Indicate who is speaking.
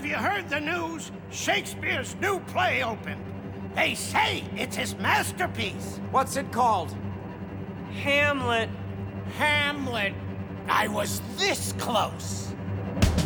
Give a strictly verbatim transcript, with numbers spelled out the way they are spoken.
Speaker 1: you heard the news? Shakespeare's new play opened. They say it's his masterpiece.
Speaker 2: What's it called?
Speaker 3: Hamlet.
Speaker 1: Hamlet. I was this close.